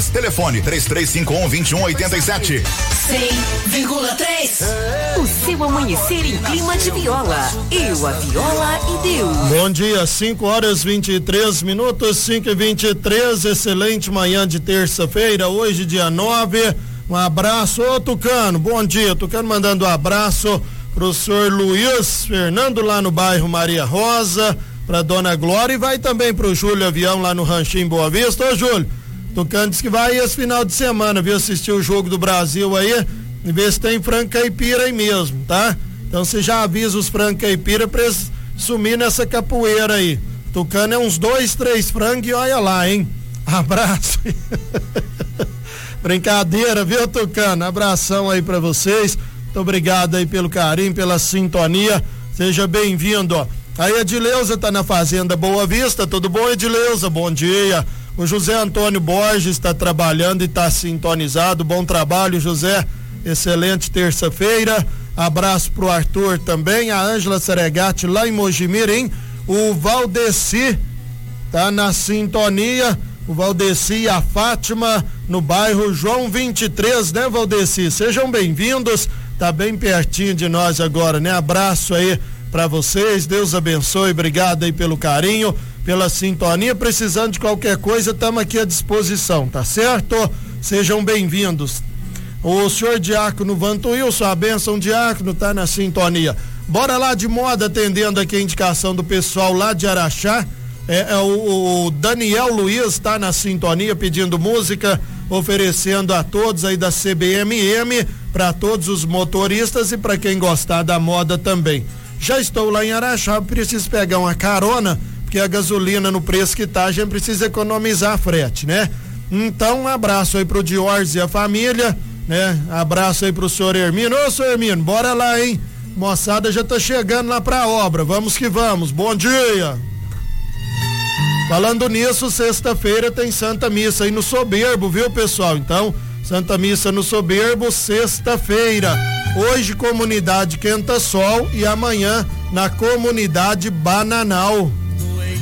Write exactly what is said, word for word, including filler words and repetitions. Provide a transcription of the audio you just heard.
Lages. Telefone três três cinco um, dois um oito sete. cem vírgula três. O seu amanhecer em clima de viola. Eu, a viola e Deus. Bom dia, cinco horas vinte e três minutos, cinco e vinte e três. Excelente manhã de terça-feira, hoje, dia nove. Um abraço, ô Tucano. Bom dia, Tucano mandando um abraço pro senhor Luiz Fernando lá no bairro Maria Rosa, pra dona Glória, e vai também pro Júlio Avião lá no Ranchinho Boa Vista. Ô Júlio, Tucano disse que vai esse final de semana, viu, assistir o jogo do Brasil aí, e ver se tem frango caipira aí mesmo, tá? Então você já avisa os frangos caipira pra eles sumir nessa capoeira aí. Tucano é uns dois, três frangos e olha lá, hein? Abraço. Brincadeira, viu, Tucano? Abração aí pra vocês. Muito obrigado aí pelo carinho, pela sintonia. Seja bem-vindo, ó. Aí a Edileuza tá na Fazenda Boa Vista. Tudo bom, Edileuza? Bom dia. O José Antônio Borges está trabalhando e está sintonizado. Bom trabalho, José. Excelente terça-feira. Abraço pro Arthur também. A Ângela Seregatti lá em Mojimirim. O Valdeci tá na sintonia. O Valdeci e a Fátima no bairro João vinte e três, né, Valdeci? Sejam bem-vindos. Tá bem pertinho de nós agora, né? Abraço aí para vocês. Deus abençoe. Obrigado aí pelo carinho, pela sintonia. Precisando de qualquer coisa, estamos aqui à disposição, tá certo? Sejam bem-vindos. O senhor Diácono Vantuilson, a bênção Diácono, tá na sintonia. Bora lá de moda, atendendo aqui a indicação do pessoal lá de Araxá. É, é o, o Daniel Luiz tá na sintonia pedindo música, oferecendo a todos aí da C B M M, para todos os motoristas e para quem gostar da moda também. Já estou lá em Araxá, preciso pegar uma carona, porque a gasolina no preço que tá, a gente precisa economizar frete, né? Então, um abraço aí pro Diorz e a família, né? Abraço aí pro senhor Hermino. Ô, senhor Hermino, bora lá, hein? Moçada já tá chegando lá pra obra, vamos que vamos. Bom dia! Falando nisso, sexta-feira tem Santa Missa aí no Soberbo, viu, pessoal? Então, Santa Missa no Soberbo, sexta-feira. Hoje, comunidade Quenta Sol, e amanhã na comunidade Bananal.